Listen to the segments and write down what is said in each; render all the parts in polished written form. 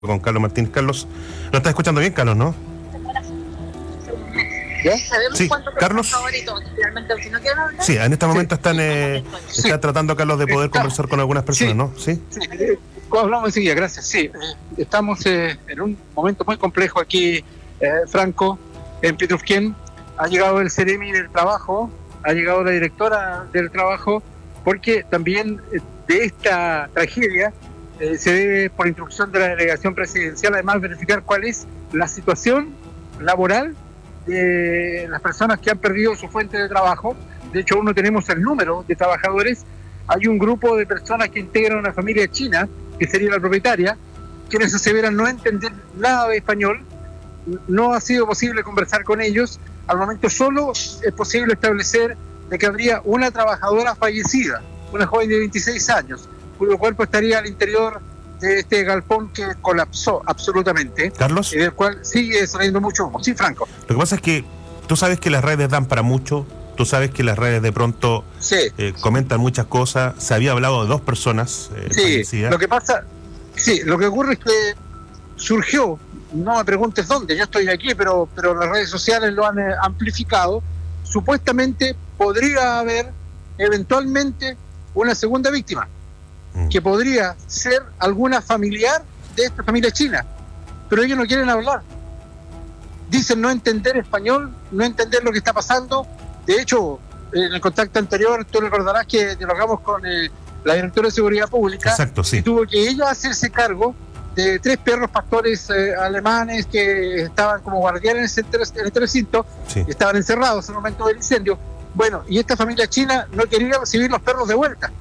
Con Carlos Martínez. Carlos, ¿nos estás escuchando bien, Carlos, no? ¿Ya? ¿Sabemos sí, cuántos Carlos. favoritos realmente si no quieren hablar? Sí, en este momento Sí. está tratando Carlos de poder conversar con algunas personas, ¿no? Sí. Sí, hablamos enseguida, gracias. Sí, estamos en un momento muy complejo aquí, Franco, en Petrufquén. Ha llegado el Ceremi del Trabajo, ha llegado la directora del Trabajo, porque también de esta tragedia se debe, por instrucción de la delegación presidencial, además verificar cuál es la situación laboral de las personas que han perdido su fuente de trabajo. De hecho, aún no tenemos el número de trabajadores. Hay un grupo de personas que integran una familia china, que sería la propietaria, quienes aseveran no entender nada de español. No ha sido posible conversar con ellos. Al momento solo es posible establecer de que habría una trabajadora fallecida, una joven de 26 años, cuyo cuerpo estaría al interior de este galpón que colapsó absolutamente. Carlos. Y del cual sigue saliendo mucho humo. Sí, Franco. Lo que pasa es que tú sabes que las redes dan para mucho. Tú sabes que las redes de pronto comentan muchas cosas. Se había hablado de 2 personas fallecidas. Lo que pasa, lo que ocurre es que surgió, no me preguntes dónde, yo estoy aquí, pero las redes sociales lo han amplificado. Supuestamente podría haber eventualmente una segunda víctima, que podría ser alguna familiar de esta familia china, pero ellos no quieren hablar. Dicen no entender español, no entender lo que está pasando. De hecho, en el contacto anterior, tú recordarás que dialogamos con la directora de Seguridad Pública. Exacto, sí. Y tuvo que ella hacerse cargo de 3 perros pastores alemanes que estaban como guardianes en este recinto, y estaban encerrados en el momento del incendio. Bueno, y esta familia china no quería recibir los perros de vuelta.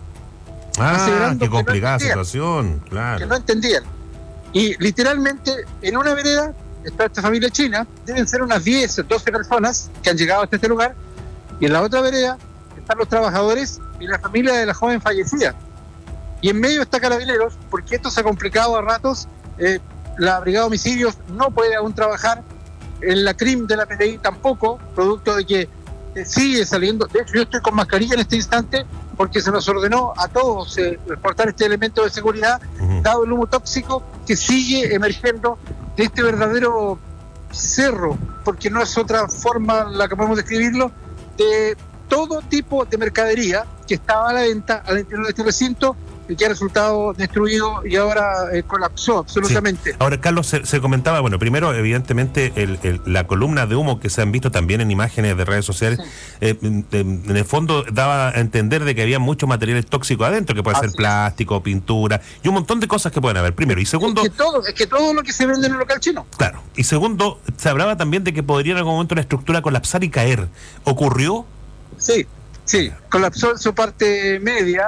Qué complicada situación, claro. Que no entendían. Y literalmente, en una vereda está esta familia china, deben ser unas 10, 12 personas que han llegado hasta este lugar, y en la otra vereda están los trabajadores y la familia de la joven fallecida. Y en medio está Carabineros, porque esto se ha complicado a ratos. La Brigada de Homicidios no puede aún trabajar, en la CRIM de la PDI tampoco, producto de que sigue saliendo. De hecho, yo estoy con mascarilla en este instante porque se nos ordenó a todos portar este elemento de seguridad, dado el humo tóxico que sigue emergiendo de este verdadero cerro, porque no es otra forma la que podemos describirlo, de todo tipo de mercadería que estaba a la venta al interior de este recinto, y que ha resultado destruido y ahora colapsó absolutamente. Sí. Ahora, Carlos, se comentaba, bueno, primero, evidentemente, la columna de humo que se han visto también en imágenes de redes sociales, en el fondo daba a entender de que había muchos materiales tóxicos adentro, que puede ser plástico, pintura, y un montón de cosas que pueden haber, primero. Y segundo... Es que todo lo que se vende en el local chino. Claro. Y segundo, se hablaba también de que podría en algún momento la estructura colapsar y caer. ¿Ocurrió? Sí, colapsó en su parte media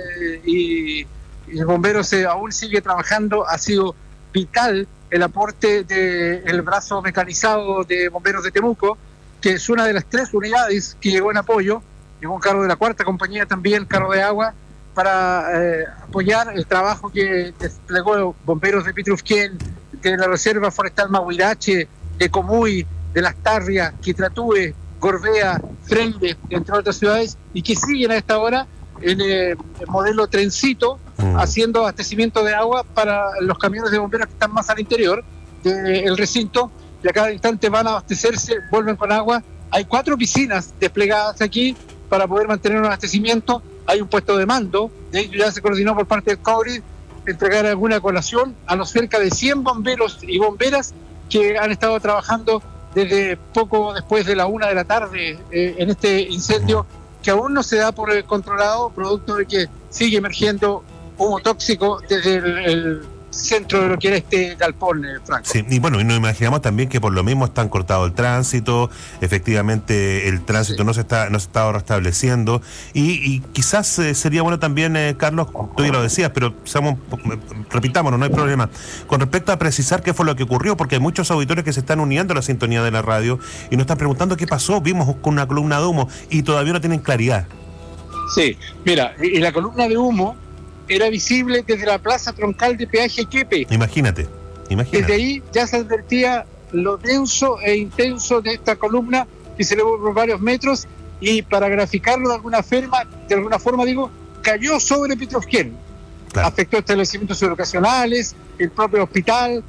y el bombero aún sigue trabajando. Ha sido vital el aporte del brazo mecanizado de bomberos de Temuco, que es una de las 3 unidades que llegó en apoyo. Llegó un carro de la 4ª compañía también, carro de agua, para apoyar el trabajo que desplegó bomberos de Petrufquén, de la Reserva Forestal Mahuirache, de Comuy, de Las Tarrias, Quitratúe, Gorbea, Frende, entre otras ciudades, y que siguen a esta hora en el modelo trencito, haciendo abastecimiento de agua para los camiones de bomberos que están más al interior del recinto, y a cada instante van a abastecerse, vuelven con agua. Hay 4 piscinas desplegadas aquí para poder mantener un abastecimiento. Hay un puesto de mando, de hecho ya se coordinó por parte del CORID entregar alguna colación a los cerca de 100 bomberos y bomberas que han estado trabajando desde poco después de la 1 de la tarde en este incendio, que aún no se da por controlado, producto de que sigue emergiendo humo tóxico desde el centro de lo que era este galpón, Franco. Sí, y bueno, y nos imaginamos también que por lo mismo están cortado el tránsito, efectivamente el tránsito no se está restableciendo, y quizás sería bueno también, Carlos, tú ya lo decías, pero repitámonos, no hay problema, con respecto a precisar qué fue lo que ocurrió, porque hay muchos auditores que se están uniendo a la sintonía de la radio y nos están preguntando qué pasó. Vimos con una columna de humo y todavía no tienen claridad. Sí, mira, y la columna de humo era visible desde la plaza troncal de peaje Quepe. Imagínate. Desde ahí ya se advertía lo denso e intenso de esta columna, que se elevó por varios metros, y para graficarlo de alguna forma, cayó sobre Petrufquén. Claro. afectó establecimientos educacionales, el propio hospital,